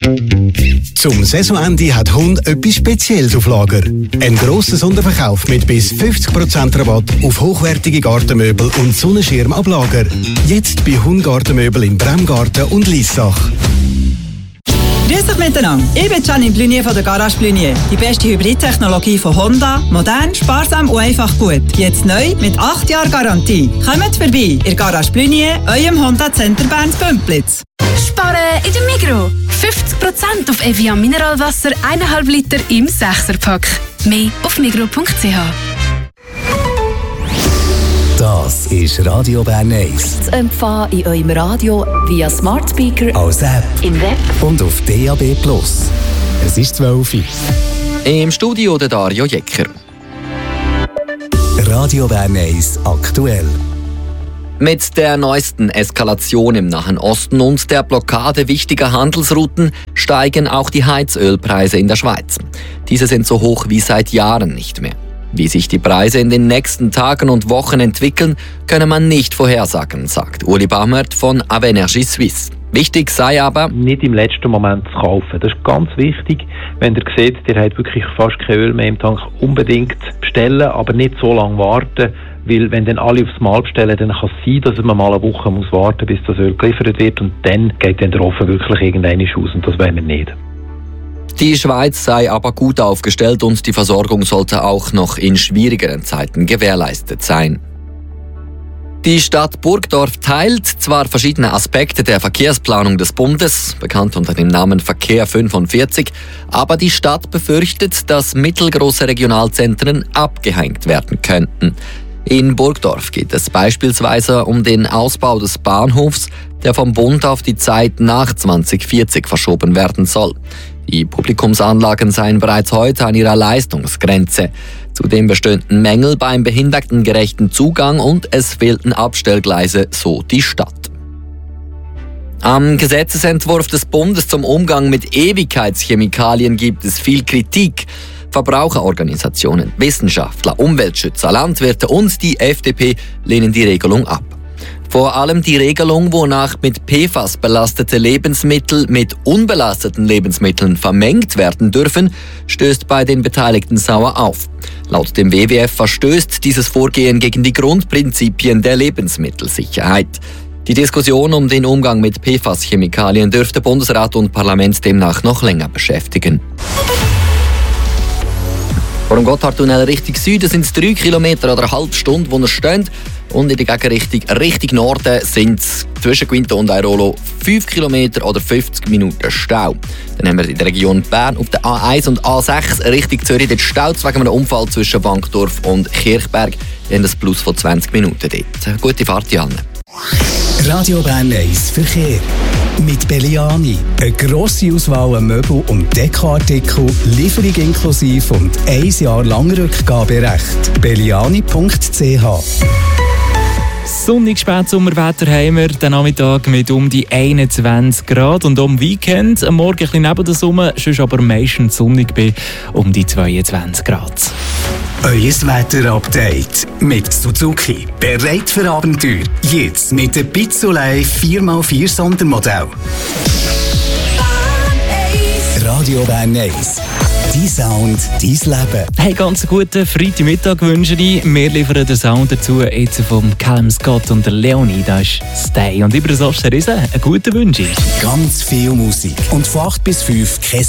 Zum Saisonende hat Hund etwas Spezielles auf Lager. Ein grosser Sonderverkauf mit bis 50% Rabatt auf hochwertige Gartenmöbel und Sonnenschirm ab Lager. Jetzt bei Hund Gartenmöbel in Bremgarten und Liessach. Grüß euch miteinander. Ich bin Janine Blunier von der Garage Blunier. Die beste Hybridtechnologie von Honda. Modern, sparsam und einfach gut. Jetzt neu mit 8 Jahren Garantie. Kommt vorbei in Garage Blunier, eurem Honda Center Bern Bümplitz. Sparen in der Migros. 50% auf Evian Mineralwasser 1,5 Liter im 6er-Pack. Mehr auf migros.ch. Das ist Radio Bern 1. Zu empfangen in eurem Radio via Smart Speaker, als App im Web und auf DAB+. Es ist 12 Uhr. Im Studio der Dario Jecker. Radio Bern 1 aktuell. Mit der neuesten Eskalation im Nahen Osten und der Blockade wichtiger Handelsrouten steigen auch die Heizölpreise in der Schweiz. Diese sind so hoch wie seit Jahren nicht mehr. Wie sich die Preise in den nächsten Tagen und Wochen entwickeln, könne man nicht vorhersagen, sagt Uli Baumert von Avenergie Suisse. Wichtig sei aber, nicht im letzten Moment zu kaufen. Das ist ganz wichtig. Wenn ihr seht, ihr habt wirklich fast kein Öl mehr im Tank, unbedingt bestellen, aber nicht so lange warten. Weil wenn dann alle aufs Mal bestellen, dann kann es sein, dass man mal eine Woche muss warten, bis das Öl geliefert wird und dann geht dann der Ofen wirklich irgendwann aus und das wollen wir nicht. Die Schweiz sei aber gut aufgestellt und die Versorgung sollte auch noch in schwierigeren Zeiten gewährleistet sein. Die Stadt Burgdorf teilt zwar verschiedene Aspekte der Verkehrsplanung des Bundes, bekannt unter dem Namen Verkehr 45, aber die Stadt befürchtet, dass mittelgroße Regionalzentren abgehängt werden könnten. In Burgdorf geht es beispielsweise um den Ausbau des Bahnhofs, der vom Bund auf die Zeit nach 2040 verschoben werden soll. Die Publikumsanlagen seien bereits heute an ihrer Leistungsgrenze. Zudem bestünden Mängel beim behindertengerechten Zugang und es fehlten Abstellgleise, so die Stadt. Am Gesetzesentwurf des Bundes zum Umgang mit Ewigkeitschemikalien gibt es viel Kritik. Verbraucherorganisationen, Wissenschaftler, Umweltschützer, Landwirte und die FDP lehnen die Regelung ab. Vor allem die Regelung, wonach mit PFAS belastete Lebensmittel mit unbelasteten Lebensmitteln vermengt werden dürfen, stößt bei den Beteiligten sauer auf. Laut dem WWF verstößt dieses Vorgehen gegen die Grundprinzipien der Lebensmittelsicherheit. Die Diskussion um den Umgang mit PFAS-Chemikalien dürfte Bundesrat und Parlament demnach noch länger beschäftigen. Vor dem Gotthardtunnel Richtung Süden sind es 3 Kilometer oder eine halbe Stunde, wo er steht. Und in der Gegenrichtung Richtung Norden sind es zwischen Quinto und Airolo 5 Kilometer oder 50 Minuten Stau. Dann haben wir in der Region Bern auf der A1 und A6 Richtung Zürich den Stau wegen einem Unfall zwischen Wankdorf und Kirchberg. Wir haben ein Plus von 20 Minuten dort. Gute Fahrt, Jan. Radio Bern 1 Verkehr. Mit Belliani. Eine grosse Auswahl an Möbel- und Dekoartikel, Lieferung inklusive und 1 Jahr lang Rückgaberecht. Belliani.ch. Sonnig Spätsommerwetter haben wir den Nachmittag mit um die 21 Grad und am Weekend am Morgen ein bisschen neben der Sonne, sonst aber meistens sonnig bei um die 22 Grad. Euer Wetter-Update mit Suzuki. Bereit für Abenteuer. Jetzt mit der Pizzolei 4x4 Sondermodell. Radio Bern 1. Dein Sound, dein Leben. Hey, ganz guten Freitagmittag wünsche ich. Wir liefern den Sound dazu jetzt vom Callum Scott und der Leonie. Das ist Stay. Und über das Osterriesen einen guten Wunsch. Ganz viel Musik. Und von 8 bis 5 kein